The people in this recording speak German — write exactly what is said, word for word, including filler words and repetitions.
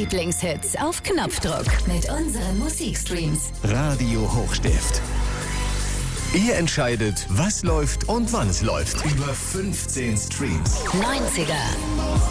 Lieblingshits auf Knopfdruck mit unseren Musikstreams. Radio Hochstift. Ihr entscheidet, was läuft und wann es läuft. Über fünfzehn Streams. neunziger,